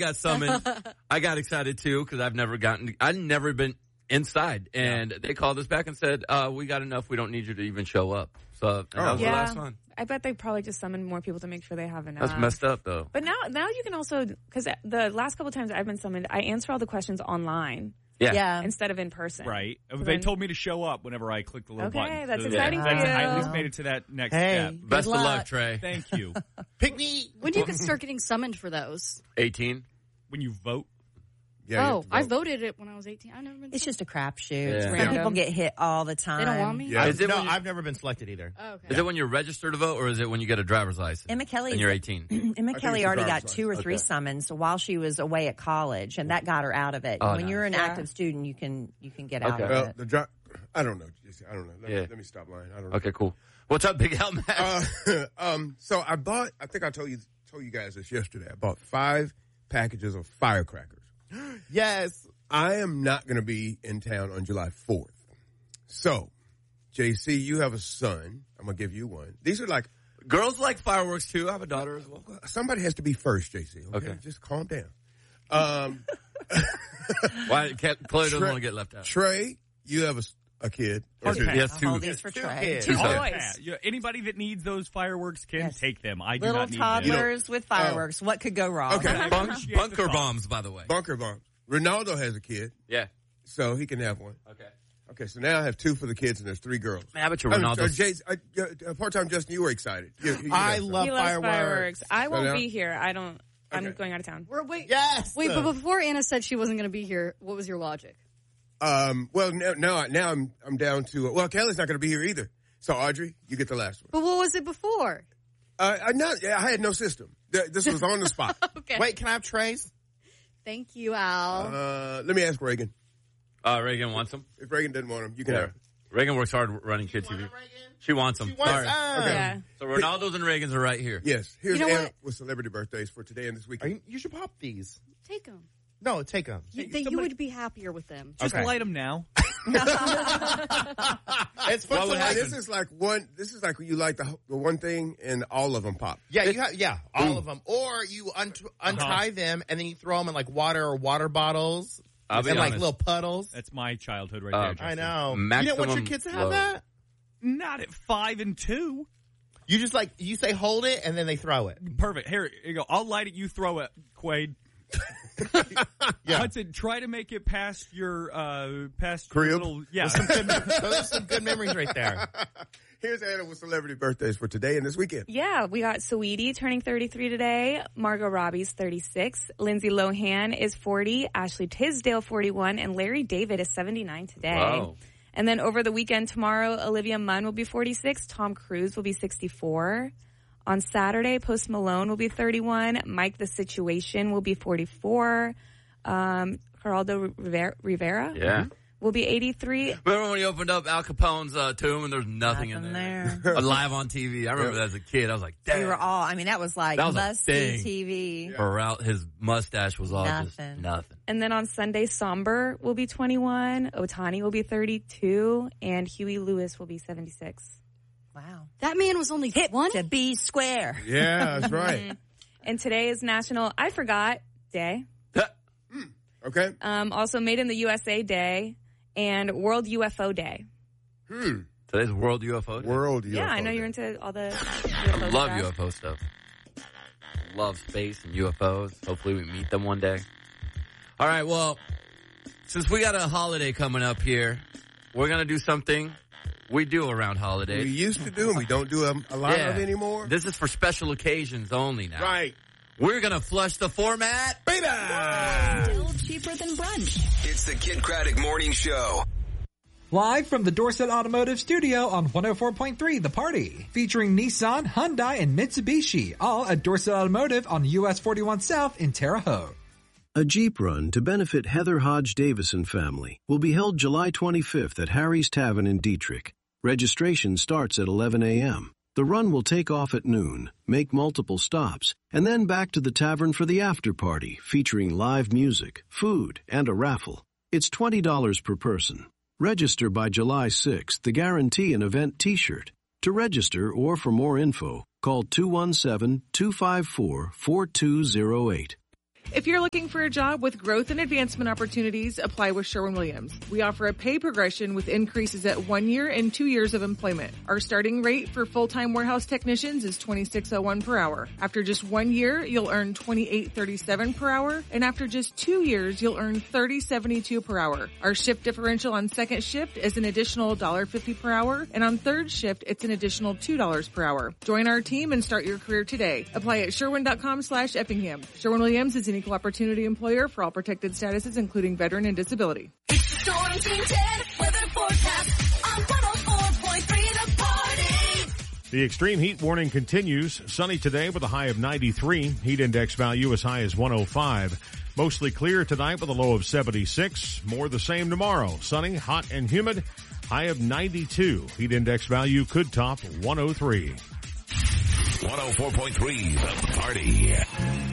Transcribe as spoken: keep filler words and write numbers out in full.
got summoned, I got excited too because I've never gotten, I've never been inside. And yeah. they called us back and said, uh, we got enough. We don't need you to even show up. So and oh, that was yeah. the last one. I bet they probably just summoned more people to make sure they have enough. That's messed up, though. But now, now you can also, because the last couple of times I've been summoned, I answer all the questions online. Yeah. yeah. Instead of in person. Right. So they then, told me to show up whenever I clicked the little okay, button. Okay, that's so exciting yeah. for you. I at least made it to that next hey, step. Best luck. of luck, Trey. Thank you. Pick me. When do you start getting summoned for those? eighteen. When you vote. Yeah, oh, I voted it when I was eighteen. I've never been. It's summoned. just a crapshoot. Yeah. Yeah. People get hit all the time. They don't want me. Yeah. Is it no, when you- I've never been selected either. Oh, okay. Is it when you're registered to vote, or is it when you get a driver's license? Emma Kelly. And you're eighteen. Emma Kelly already got driver's two or license. three Okay. summons while she was away at college, and that got her out of it. Oh, when nice. you're an Yeah. active student, you can you can get out Okay. of Well, it. the dri- I don't know. I don't know. Let, Yeah. me, let me stop lying. I don't know. Okay, cool. What's up, Big Al Matt? Uh, um, so I bought, I think I told you, told you guys this yesterday. I bought five packages of firecrackers. Yes. I am not going to be in town on July fourth. So, J C, you have a son. I'm going to give you one. These are like, Girls like fireworks, too. I have a daughter as well. somebody has to be first, J C. Okay. Okay. Just calm down. Um, Why? Can't, Chloe doesn't Trey- want to get left out. Trey, you have a, s- a kid. Or two. Okay, Yes, I'll two- hold these for two Trey. kids. Two Two sets. boys. Yeah, yeah, anybody that needs those fireworks can Yes. take them. I do Little not need toddlers with fireworks. What could go wrong? Okay. them. I Bunk, appreciate bunker the thought. bombs, by the way. Bunker bombs. Ronaldo has a kid, Yeah. so he can have one. Okay. Okay, so now I have two for the kids, and there's three girls. Man, I bet you Uh, Ronaldo. uh, Jay, uh, uh, part-time Justin, you were excited. You- you- you I know, so. love He loves fireworks. fireworks. I won't Yeah. be here. I don't. I'm Okay. going out of town. We're, wait, Yes. wait, but before Anna said she wasn't going to be here, what was your logic? Um, well, now, now, now I'm I'm down to well, Kelly's not going to be here either. So Audrey, you get the last one. But what was it before? Uh, I not, yeah, I had no system. Th- This was on the spot. Okay. Wait, can I have Trey's? Thank you, Al. Uh, let me ask Reagan. Uh, Reagan wants them. If Reagan doesn't want them, you can Yeah. have them. Reagan works hard running Kid T V. She wants them. She wants Sorry. them. Okay. Yeah. So Ronaldo's and Reagan's are right here. Yes. Here's You know Anna what? with celebrity birthdays for today and this Are weekend. you, you should pop these. Take them. No, take them. You, Hey, they, you somebody- would be happier with them. Just Okay. light them now. It's fun What to would like. happen? This is like one. This is like you like the, the one thing and all of them pop. Yeah, you have, yeah, all of them. Or you un- untie them and then you throw them in like water or water bottles I'll be and like honest. little puddles. That's my childhood right Uh, there, Justin. I know. Maximum you didn't want your kids to have low. that? Not at five and two. You just like, you say hold it and then they throw it. Perfect. Here, here you go. I'll light it. You throw it, Quaid. Yeah. Hudson, try to make it past your, uh, past Crib? your little, yeah. Those are some good memories right there. Here's Anna with celebrity birthdays for today and this weekend. Yeah, we got Saweetie turning thirty-three today. Margot Robbie's thirty-six. Lindsay Lohan is forty. Ashley Tisdale, forty-one. And Larry David is seventy-nine today. Wow. And then over the weekend tomorrow, Olivia Munn will be forty-six. Tom Cruise will be sixty-four. On Saturday, Post Malone will be thirty-one. Mike the Situation will be forty-four. Um, Geraldo Rivera, Rivera Yeah. will be eighty-three. Remember when he opened up Al Capone's uh, tomb and there's nothing, in Nothing there? there. Live on T V. I remember that as a kid. I was like, damn. We were all, I mean, that was like That was a must see thing. T V. Or out, his mustache was all just Nothing. nothing. And then on Sunday, Somber will be twenty-one. Otani will be thirty-two. And Huey Lewis will be seventy-six. Wow. That man was only Hip twenty. to be square. Yeah, that's right. And today is National I Forgot Day. Okay. Um, also Made in the U S A Day and World U F O Day. Hmm. Today's World U F O Day. World U F O. Yeah, I know Day. you're into all the U F O I love stuff. U F O stuff. Love space and U F Os. Hopefully we meet them one day. All right, well, since we got a holiday coming up here, we're going to do something we do around We holidays. used to do and we don't do a, a lot of anymore. This is for special occasions only now. Right. We're going to flush the format. Baby! Still cheaper than brunch. It's the Kid Craddock Morning Show. Live from the Dorset Automotive Studio on one oh four point three The Party. Featuring Nissan, Hyundai, and Mitsubishi. All at Dorset Automotive on U S forty-one South in Terre Haute. A Jeep run to benefit Heather Hodge Davison family will be held July twenty-fifth at Harry's Tavern in Dietrich. Registration starts at eleven a.m. The run will take off at noon, make multiple stops, and then back to the tavern for the after party featuring live music, food, and a raffle. It's twenty dollars per person. Register by July sixth to guarantee an event t-shirt. To register or for more info, call two one seven, two five four, four two zero eight. If you're looking for a job with growth and advancement opportunities, apply with Sherwin-Williams. We offer a pay progression with increases at one year and two years of employment. Our starting rate for full-time warehouse technicians is twenty-six oh one per hour. After just one year, you'll earn twenty-eight thirty-seven per hour, and after just two years, you'll earn thirty seventy-two per hour. Our shift differential on second shift is an additional one dollar fifty per hour, and on third shift, it's an additional two dollars per hour. Join our team and start your career today. Apply at sherwin.com slash Effingham. Sherwin-Williams is an equal opportunity employer for all protected statuses, including veteran and disability. Storm Team ten weather forecast on one oh four point three The Party. The extreme heat warning continues. Sunny today with a high of ninety-three. Heat index value as high as one oh five. Mostly clear tonight with a low of seventy-six. More the same tomorrow. Sunny, hot, and humid. High of ninety-two. Heat index value could top one oh three. one oh four point three The Party.